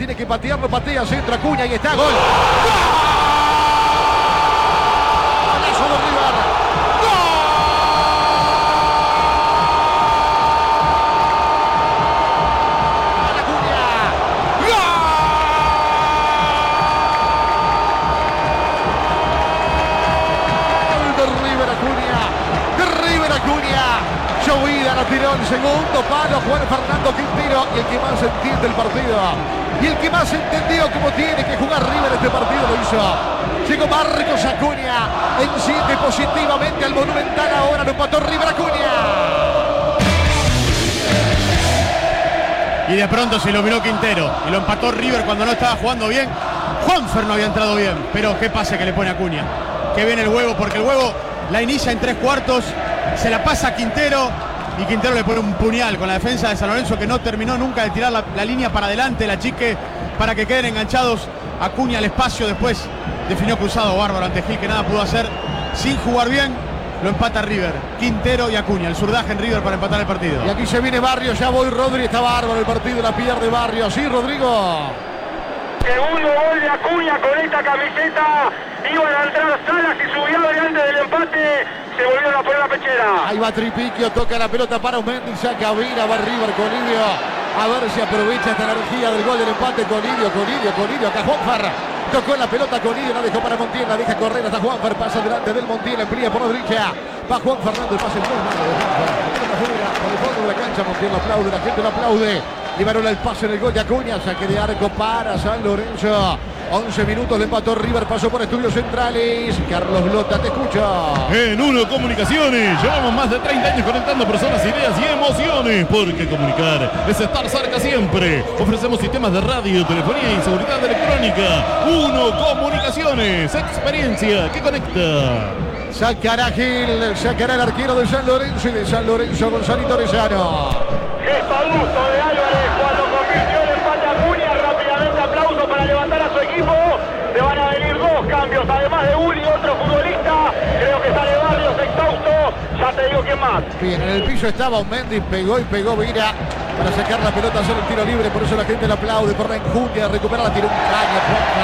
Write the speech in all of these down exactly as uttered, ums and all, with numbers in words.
tiene que patearlo, patea, centro, Acuña y está, gol. ¡Gol! ¡Golazo de River! Llovida la tiró el segundo palo Juan Fernando Quintero, y el que más entiende el partido y el que más entendió cómo tiene que jugar River este partido lo hizo. Llegó Marcos Acuña, enciende positivamente al Monumental, ahora lo empató River. Acuña. Y de pronto se iluminó Quintero y lo empató River cuando no estaba jugando bien. Juanfer no había entrado bien, pero qué pase que le pone Acuña. Que viene el huevo, porque el huevo la inicia en tres cuartos. Se la pasa a Quintero y Quintero le pone un puñal con la defensa de San Lorenzo, que no terminó nunca de tirar la, la línea para adelante, la chique, para que queden enganchados. Acuña al espacio, después definió cruzado bárbaro ante Gil, que nada pudo hacer. Sin jugar bien, lo empata River. Quintero y Acuña, el zurdaje en River para empatar el partido. Y aquí se viene Barrios, ya voy Rodri, está bárbaro el partido, la pierde Barrios. Sí, Rodrigo. Segundo gol de Acuña con esta camiseta. Iban a entrar Salas y Zubiabre antes del empate. Se volvieron a poner la pechera. Ahí va Tripiquio, toca la pelota para Osmendi, saca Vira, va River, Colidio. A ver si aprovecha esta energía del gol del empate. Colidio, Colidio, Colidio, acá Juanfer. Tocó la pelota Colidio, la dejó para Montiel, la deja correr hasta Juanfer. Pasa delante del Montiel, amplía por la derecha. Va Juan Fernando, el pase muy malo de Juanfer. Por el fondo de la cancha, Montiel lo aplaude, la gente lo aplaude. Libarola el pase en el gol de Acuña, saque de arco para San Lorenzo. once minutos le empató River, pasó por Estudios Centrales. Carlos Lota, te escucha. En Uno Comunicaciones llevamos más de treinta años conectando personas, ideas y emociones, porque comunicar es estar cerca siempre. Ofrecemos sistemas de radio, telefonía y seguridad electrónica. Uno Comunicaciones, experiencia que conecta. Sacará Gil, sacará el arquero de San Lorenzo y de San Lorenzo Gonzalito Orellano. Gesto al gusto de Álvarez cuando convirtió el empate a Acuña. Rápidamente aplauso para levantar a su equipo. Le van a venir dos cambios, además de Uli, otro futbolista. Creo que sale Barrios exhausto. Ya te digo quién más. Bien, en el piso estaba Osmendi, pegó y pegó Vira para sacar la pelota, hacer el tiro libre. Por eso la gente le aplaude por la enjundia de recuperar la tiro un caña.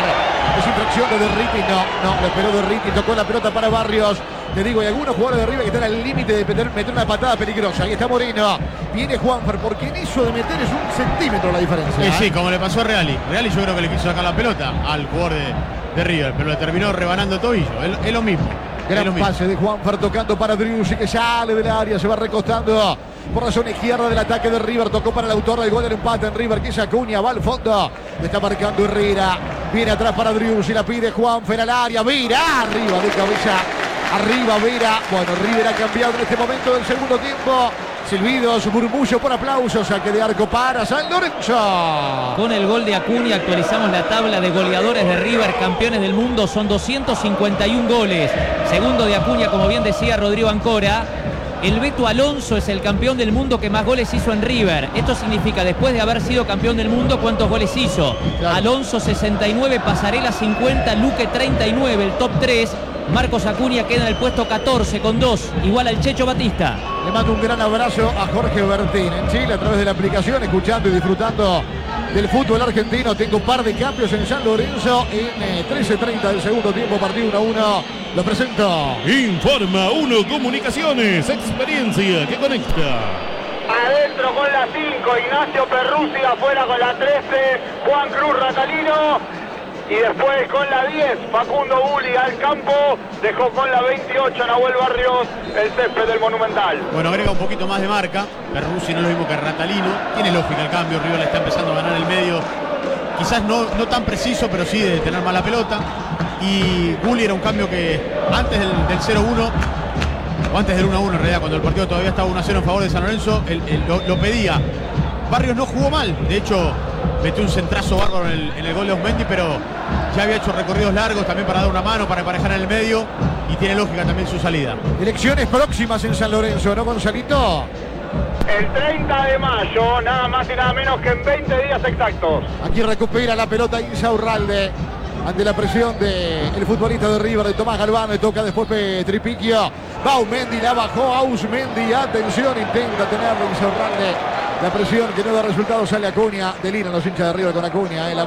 Es infracción de Derriti, no, no, lo esperó Derriti, tocó la pelota para Barrios. Te digo, hay algunos jugadores de River que están al límite de meter, meter una patada peligrosa. Ahí está Moreno, viene Juanfer, porque en eso de meter es un centímetro la diferencia. Eh, ¿eh? sí, como le pasó a Reali. Reali yo creo que le quiso sacar la pelota al jugador de, de River, pero le terminó rebanando el tobillo. Es, es lo mismo. Gran es lo mismo. pase de Juanfer tocando para Driussi, que sale del área, se va recostando por la zona izquierda del ataque de River. Tocó para el autor del gol del empate en River, que es Acuña, va al fondo. Le está marcando Herrera. Viene atrás para Driussi, la pide Juanfer al área. Vira, arriba de cabeza. Arriba Vera. Bueno, River ha cambiado en este momento del segundo tiempo. Silbidos, murmullo por aplausos, saque de arco para San Lorenzo. Con el gol de Acuña actualizamos la tabla de goleadores de River, campeones del mundo, son doscientos cincuenta y un goles. Segundo de Acuña, como bien decía Rodrigo Ancora. El Beto Alonso es el campeón del mundo que más goles hizo en River. Esto significa, después de haber sido campeón del mundo, ¿cuántos goles hizo? Claro. Alonso sesenta y nueve, Pasarela cincuenta, Luque treinta y nueve, el top tres. Marcos Acuña queda en el puesto catorce con dos, igual al Checho Batista. Le mando un gran abrazo a Jorge Bertín en Chile a través de la aplicación, escuchando y disfrutando del fútbol argentino. Tengo un par de cambios en San Lorenzo en eh, trece treinta del segundo tiempo, partido uno a uno. Lo presento. Informa Uno Comunicaciones, experiencia que conecta. Adentro con la cinco, Ignacio Perruzzi, afuera con la trece, Juan Cruz Ratalino. Y después con la diez, Facundo Uli al campo, dejó con la veintiocho, Nahuel Barrios, el césped del Monumental. Bueno, agrega un poquito más de marca. Perruzzi no es lo mismo que Ratalino. Tiene lógica el cambio, River le está empezando a ganar el medio. Quizás no, no tan preciso, pero sí de tener más la pelota. Y Uli era un cambio que antes del, del cero uno, o antes del uno a uno en realidad, cuando el partido todavía estaba uno a cero en favor de San Lorenzo, él, él, lo, lo pedía. Barrios no jugó mal, de hecho metió un centrazo bárbaro en el, en el gol de Osmendi, pero ya había hecho recorridos largos también para dar una mano, para emparejar en el medio, y tiene lógica también su salida. Elecciones próximas en San Lorenzo, ¿no, Gonzalito? El treinta de mayo, nada más y nada menos que en veinte días exactos. Aquí recupera la pelota Insaurralde ante la presión del futbolista de River, de Tomás Galván. Le toca después Tripiquio. Va Osmendi, la bajó Ausmendi. Atención, intenta tenerlo Insaurralde. La presión que no da resultado, sale Acuña. Deliran los hinchas de River con Acuña. Eh.